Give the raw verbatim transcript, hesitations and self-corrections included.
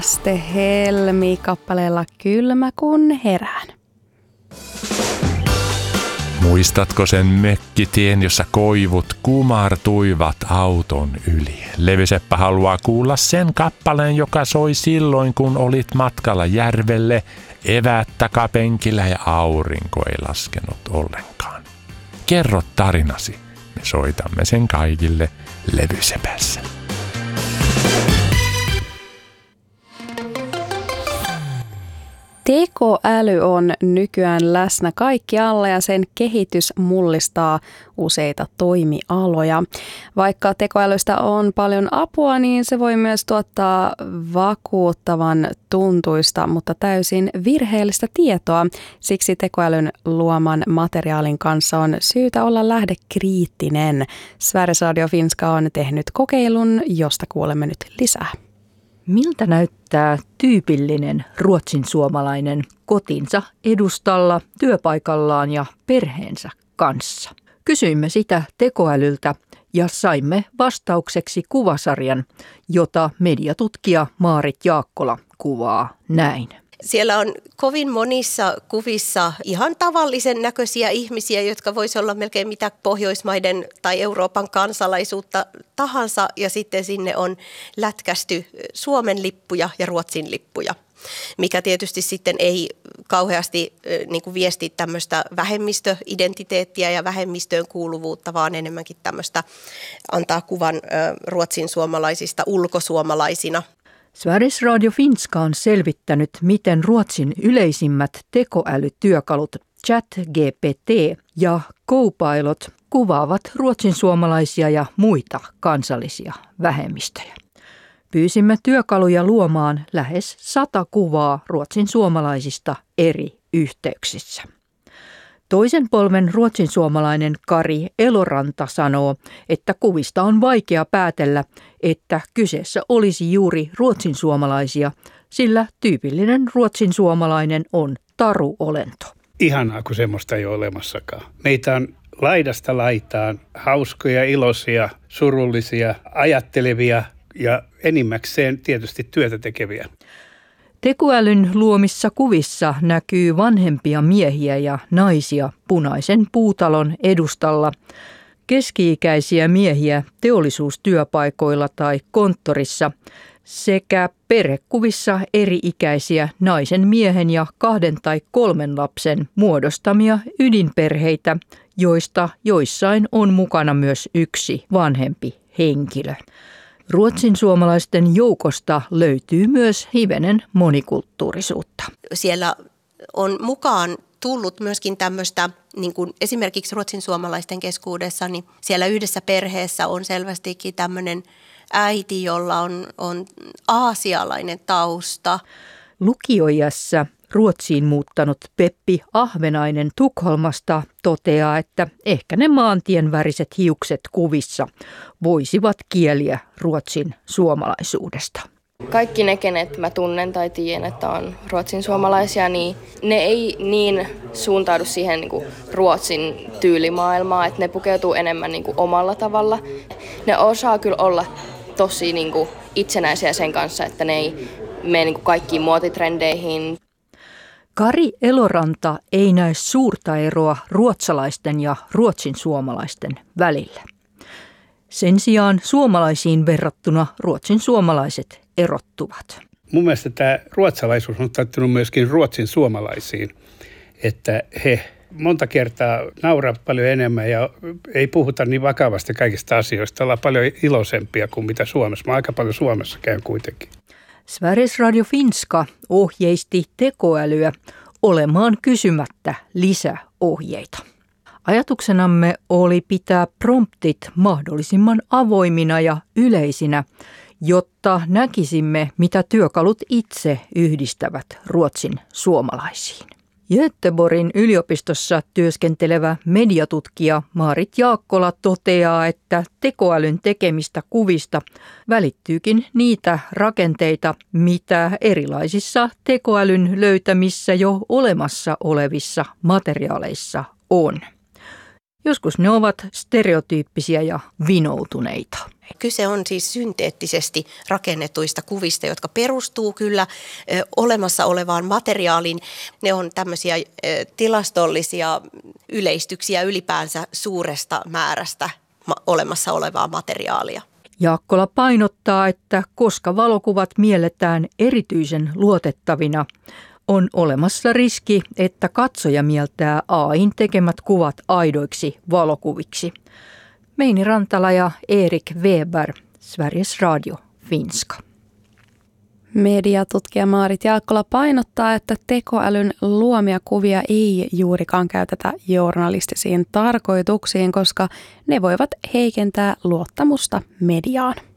Aste Helmi kappaleella Kylmä kun herään. Muistatko sen mökkitien, jossa koivut kumartuivat auton yli? Leviseppä haluaa kuulla sen kappaleen, joka soi silloin, kun olit matkalla järvelle, eväät takapenkillä ja aurinko ei laskenut ollenkaan. Kerro tarinasi, me soitamme sen kaikille Levysepässä. Tekoäly on nykyään läsnä kaikkialla ja sen kehitys mullistaa useita toimialoja. Vaikka tekoälystä on paljon apua, niin se voi myös tuottaa vakuuttavan tuntuista, mutta täysin virheellistä tietoa. Siksi tekoälyn luoman materiaalin kanssa on syytä olla lähdekriittinen. Sveriges Radio Finska on tehnyt kokeilun, josta kuulemme nyt lisää. Miltä näyttää tyypillinen ruotsinsuomalainen kotinsa edustalla, työpaikallaan ja perheensä kanssa? Kysyimme sitä tekoälyltä ja saimme vastaukseksi kuvasarjan, jota mediatutkija Maarit Jaakkola kuvaa näin. Siellä on kovin monissa kuvissa ihan tavallisen näköisiä ihmisiä, jotka voisi olla melkein mitä Pohjoismaiden tai Euroopan kansalaisuutta tahansa. Ja sitten sinne on lätkästy Suomen lippuja ja Ruotsin lippuja, mikä tietysti sitten ei kauheasti niin kuin viesti tämmöistä vähemmistöidentiteettiä ja vähemmistöön kuuluvuutta, vaan enemmänkin tämmöistä antaa kuvan ruotsin suomalaisista ulkosuomalaisina. Sveriges Radio Finska on selvittänyt, miten Ruotsin yleisimmät tekoälytyökalut ChatGPT ja Copilot kuvaavat ruotsinsuomalaisia ja muita kansallisia vähemmistöjä. Pyysimme työkaluja luomaan lähes sata kuvaa ruotsinsuomalaisista eri yhteyksissä. Toisen polven ruotsinsuomalainen Kari Eloranta sanoo, että kuvista on vaikea päätellä, että kyseessä olisi juuri ruotsinsuomalaisia, sillä tyypillinen ruotsinsuomalainen on taruolento. Ihanaa, kun semmoista ei ole olemassakaan. Meitä on laidasta laitaan hauskoja, iloisia, surullisia, ajattelevia ja enimmäkseen tietysti työtä tekeviä. Tekoälyn luomissa kuvissa näkyy vanhempia miehiä ja naisia punaisen puutalon edustalla, keski-ikäisiä miehiä teollisuustyöpaikoilla tai konttorissa sekä perhekuvissa eri-ikäisiä naisen, miehen ja kahden tai kolmen lapsen muodostamia ydinperheitä, joista joissain on mukana myös yksi vanhempi henkilö. Ruotsinsuomalaisten joukosta löytyy myös hivenen monikulttuurisuutta. Siellä on mukaan tullut myöskin tämmöistä, niin kuin esimerkiksi ruotsinsuomalaisten keskuudessa, niin siellä yhdessä perheessä on selvästikin tämmöinen äiti, jolla on, on aasialainen tausta. Lukioiässä Ruotsiin muuttanut Peppi Ahvenainen Tukholmasta toteaa, että ehkä ne maantien väriset hiukset kuvissa voisivat kieliä Ruotsin suomalaisuudesta. Kaikki ne, kenet mä tunnen tai tiedän, että on ruotsin suomalaisia, niin ne ei niin suuntaudu siihen niin kuin Ruotsin tyylimaailmaan, että ne pukeutuu enemmän niin kuin omalla tavalla. Ne osaa kyllä olla tosi niin kuin itsenäisiä sen kanssa, että ne ei mene niin kuin kaikkiin muotitrendeihin. Kari Eloranta ei näe suurta eroa ruotsalaisten ja ruotsinsuomalaisten välillä. Sen sijaan suomalaisiin verrattuna ruotsinsuomalaiset erottuvat. Mun mielestä tämä ruotsalaisuus on tarttunut myöskin ruotsin suomalaisiin, että he monta kertaa nauraa paljon enemmän ja ei puhuta niin vakavasti kaikista asioista. Ollaan paljon iloisempia kuin mitä Suomessa. Mä aika paljon Suomessa käyn kuitenkin. Sveriges Radio Finska ohjeisti tekoälyä olemaan kysymättä lisäohjeita. Ajatuksenamme oli pitää promptit mahdollisimman avoimina ja yleisinä, jotta näkisimme, mitä työkalut itse yhdistävät ruotsin suomalaisiin. Göteborgin yliopistossa työskentelevä mediatutkija Maarit Jaakkola toteaa, että tekoälyn tekemistä kuvista välittyykin niitä rakenteita, mitä erilaisissa tekoälyn löytämissä jo olemassa olevissa materiaaleissa on. Joskus ne ovat stereotyyppisiä ja vinoutuneita. Kyse on siis synteettisesti rakennetuista kuvista, jotka perustuu kyllä ö, olemassa olevaan materiaaliin. Ne on tämmöisiä ö, tilastollisia yleistyksiä ylipäänsä suuresta määrästä ma- olemassa olevaa materiaalia. Jaakkola painottaa, että koska valokuvat mielletään erityisen luotettavina, on olemassa riski, että katsoja mieltää A I:n tekemät kuvat aidoiksi valokuviksi. Meini Rantala ja Erik Weber, Sveriges Radio, Finska. Mediatutkija Maarit Jaakkola painottaa, että tekoälyn luomia kuvia ei juurikaan käytetä journalistisiin tarkoituksiin, koska ne voivat heikentää luottamusta mediaan.